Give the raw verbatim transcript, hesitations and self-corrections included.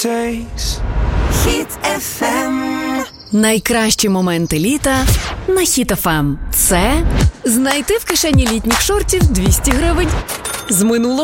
Хіт еф ем. Найкращі моменти літа на Хіт еф ем. Це знайти в кишені літніх шортів двісті гривень з минулого